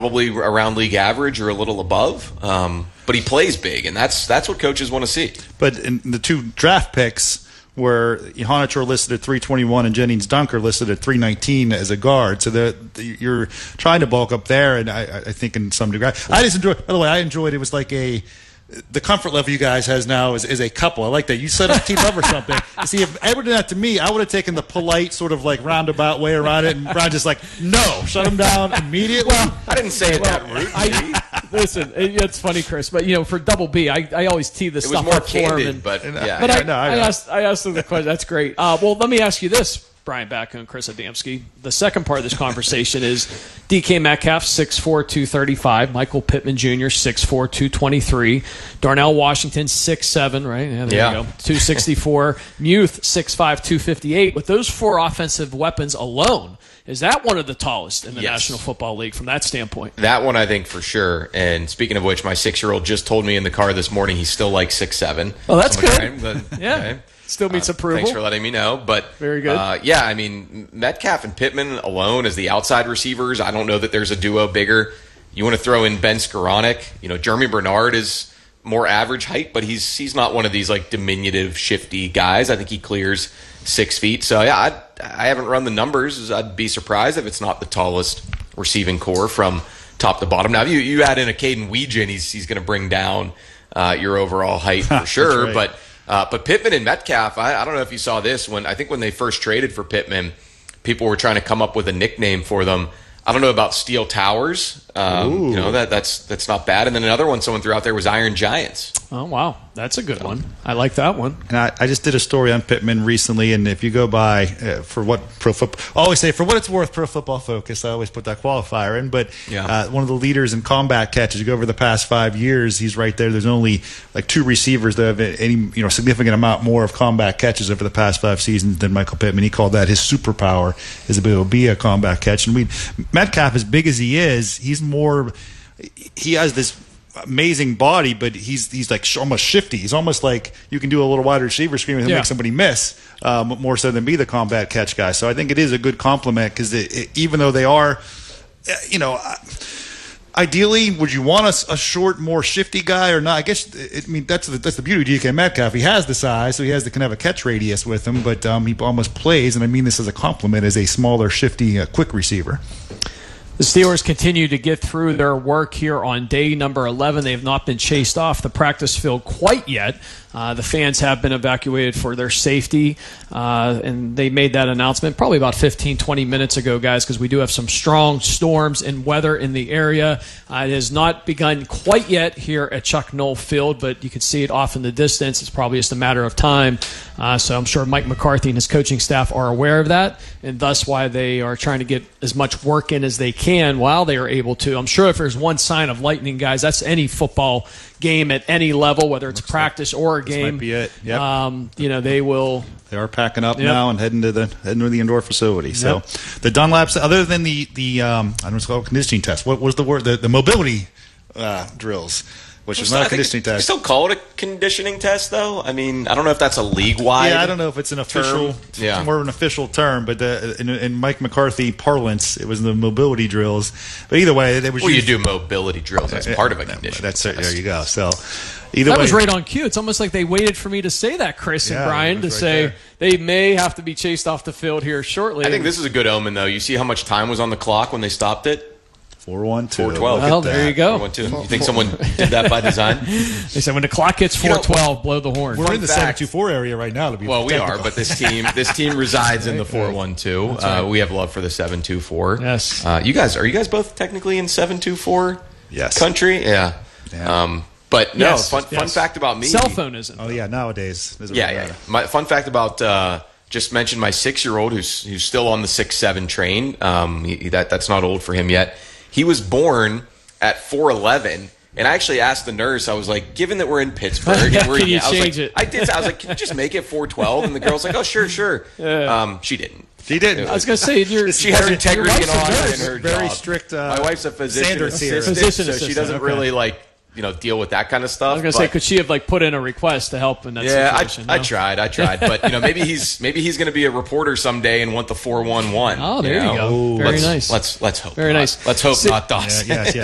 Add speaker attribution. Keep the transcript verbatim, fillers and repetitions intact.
Speaker 1: probably around league average or a little above. Um, but he plays big, and that's that's what coaches want to see.
Speaker 2: But in the two draft picks were Honachor listed at three twenty-one and Jennings Dunker listed at three nineteen as a guard. So the, the, you're trying to bulk up there, and I, I think in some degree. I just enjoyed, by the way, I enjoyed it. Was like a the comfort level you guys has now is, is a couple. I like that. You set up team up or something. See, if Edward did that to me, I would have taken the polite sort of like roundabout way around it, and Brian just like, no, shut him down immediately.
Speaker 1: Well, I didn't say it that rude.
Speaker 3: I, listen, it, it's funny, Chris, but you know, for Double B, I, I always tee this
Speaker 1: it
Speaker 3: stuff
Speaker 1: was more
Speaker 3: up for him.
Speaker 1: candid,
Speaker 3: And,
Speaker 1: but yeah.
Speaker 3: But I,
Speaker 2: I, know, I,
Speaker 3: I
Speaker 2: know.
Speaker 3: asked I asked him the question. That's great. Uh, well, let me ask you this, Brian Bacco and Chris Adamski. The second part of this conversation is D K Metcalf, six four, two thirty-five. Michael Pittman Junior, six four, two twenty-three. Darnell Washington, six seven, right? Yeah, there
Speaker 1: yeah.
Speaker 3: you go. two sixty-four. Muth, six five, two fifty-eight. With those four offensive weapons alone, is that one of the tallest in the
Speaker 1: yes.
Speaker 3: National Football League from that standpoint?
Speaker 1: That one I think for sure. And speaking of which, my six-year-old just told me in the car this morning he's still like six seven.
Speaker 3: Oh, that's good.
Speaker 1: Time, but,
Speaker 3: yeah.
Speaker 1: Okay.
Speaker 3: Still meets
Speaker 1: uh,
Speaker 3: approval.
Speaker 1: Thanks for letting me know. But
Speaker 3: very good.
Speaker 1: Uh, yeah, I mean, Metcalf and Pittman alone as the outside receivers, I don't know that there's a duo bigger. You want to throw in Ben Skoranek. You know, Jeremy Bernard is more average height, but he's he's not one of these like diminutive, shifty guys. I think he clears six feet. So yeah, I I haven't run the numbers. I'd be surprised if it's not the tallest receiving core from top to bottom. Now, if you you add in a Caden Weegan, he's he's going to bring down uh, your overall height for sure.
Speaker 2: right.
Speaker 1: But uh, but Pittman and Metcalf, I, I don't know if you saw this when I think when they first traded for Pittman, people were trying to come up with a nickname for them. I don't know about Steel Towers. Um, you know that that's that's not bad. And then another one someone threw out there was Iron Giants.
Speaker 3: Oh wow, that's a good one. I like that one.
Speaker 2: And I, I just did a story on Pittman recently, and if you go by uh, for what pro football, I always say for what it's worth, Pro Football Focus. I always put that qualifier in, but
Speaker 1: yeah.
Speaker 2: uh, one of the leaders in combat catches. You go over the past five years, he's right there. There's only like two receivers that have any you know significant amount more of combat catches over the past five seasons than Michael Pittman. He called that his superpower, his ability to be a combat catch. And we Metcalf, as big as he is, he's more. He has this amazing body, but he's he's like sh- almost shifty. He's almost like you can do a little wide receiver screen and
Speaker 3: yeah.
Speaker 2: make somebody miss um, more so than be the combat catch guy. So I think it is a good compliment because even though they are, you know, ideally, would you want a, a short, more shifty guy or not? I guess it, I mean that's the, that's the beauty of D K Metcalf. He has the size, so he has the kind of a catch radius with him, but um, he almost plays, and I mean this as a compliment, as a smaller, shifty, uh, quick receiver.
Speaker 3: The Steelers continue to get through their work here on day number eleven. They have not been chased off the practice field quite yet. Uh, the fans have been evacuated for their safety, uh, and they made that announcement probably about fifteen, twenty minutes ago, guys, because we do have some strong storms and weather in the area. Uh, it has not begun quite yet here at Chuck Noll Field, but you can see it off in the distance. It's probably just a matter of time. Uh, so I'm sure Mike McCarthy and his coaching staff are aware of that, and thus why they are trying to get as much work in as they can while they are able to. I'm sure if there's one sign of lightning, guys, that's any football game at any level, whether it's Looks practice like or a game.
Speaker 2: Might be it. Yep.
Speaker 3: Um, you know, they will.
Speaker 2: They are packing up
Speaker 3: yep.
Speaker 2: now and heading to the heading to the indoor facility. So
Speaker 3: yep.
Speaker 2: the Dunlaps, other than the the um, I don't know what's called conditioning test. What was the word? The, the mobility uh, drills, which is not a conditioning test.
Speaker 1: You still call it a conditioning test, though. I mean, I don't know if that's a league-wide.
Speaker 2: Yeah, I don't know if it's an official,
Speaker 1: term. Yeah.
Speaker 2: It's more of an official term, but the, in, in Mike McCarthy parlance, it was the mobility drills. But either way, they was.
Speaker 1: Well,
Speaker 2: used,
Speaker 1: you do mobility drills. That's part of a conditioning.
Speaker 2: That's
Speaker 1: test.
Speaker 2: There you go. So. Either
Speaker 3: that
Speaker 2: way.
Speaker 3: was right on cue. It's almost like they waited for me to say that, Chris and
Speaker 2: yeah,
Speaker 3: Brian, to
Speaker 2: right
Speaker 3: say
Speaker 2: there.
Speaker 3: they may have to be chased off the field here shortly.
Speaker 1: I think this is a good omen, though. You see how much time was on the clock when they stopped it?
Speaker 2: four one two.
Speaker 1: four twelve.
Speaker 3: Well, there you go.
Speaker 1: four one two. You think someone did that by design?
Speaker 3: They said when the clock hits four twelve, you know, blow the horn.
Speaker 2: We're
Speaker 1: Fun
Speaker 2: in the
Speaker 1: fact,
Speaker 2: seven two four area right now. To be
Speaker 1: well, we
Speaker 2: technical.
Speaker 1: are, but this team this team resides in the four one two.
Speaker 3: Right.
Speaker 1: Uh, we have love for the seven two four.
Speaker 3: Yes.
Speaker 1: Uh, you guys, are you guys both technically in seven two four
Speaker 2: Yes.
Speaker 1: country? Yeah.
Speaker 2: Yeah.
Speaker 1: Um, but no,
Speaker 3: Yes,
Speaker 1: fun,
Speaker 3: yes.
Speaker 1: fun fact about me.
Speaker 3: Cell phone isn't.
Speaker 2: Oh yeah, nowadays. there's a
Speaker 1: Yeah,
Speaker 2: way
Speaker 1: yeah.
Speaker 2: better.
Speaker 1: My fun fact about uh, just mentioned my six year old who's who's still on the six seven train. Um, he, that that's not old for him yet. He was born at four eleven. And I actually asked the nurse, I was like, given that we're in Pittsburgh, and we're,
Speaker 3: Can you
Speaker 1: I was
Speaker 3: change
Speaker 1: like,
Speaker 3: it?
Speaker 1: I did. I was like, can you just make it four twelve? And the girl's like, oh, sure, sure.
Speaker 3: Yeah.
Speaker 1: Um, she didn't.
Speaker 2: She did.
Speaker 3: I was going to say, you're,
Speaker 1: She has
Speaker 3: your-
Speaker 1: integrity
Speaker 3: your
Speaker 1: and
Speaker 3: wife's a
Speaker 1: honor
Speaker 3: nurse.
Speaker 1: in her
Speaker 2: Very
Speaker 1: job.
Speaker 2: strict, uh,
Speaker 1: My wife's a physician
Speaker 2: standards here.
Speaker 1: assistant,
Speaker 3: Physician
Speaker 1: so she
Speaker 3: assistant,
Speaker 1: doesn't
Speaker 3: okay.
Speaker 1: really like you know, deal with that kind of stuff.
Speaker 3: I was gonna
Speaker 1: but,
Speaker 3: say, could she have like put in a request to help in that
Speaker 1: yeah,
Speaker 3: situation?
Speaker 1: I, I
Speaker 3: no?
Speaker 1: tried, I tried, but you know, maybe he's maybe he's going to be a reporter someday and want the four one one.
Speaker 3: Oh, there you,
Speaker 1: know?
Speaker 3: go. Very
Speaker 1: let's,
Speaker 3: nice.
Speaker 1: Let's let's hope.
Speaker 3: Very
Speaker 1: not.
Speaker 3: nice.
Speaker 1: Let's hope
Speaker 3: See-
Speaker 1: not Dawson.
Speaker 2: Yeah, yes, yes.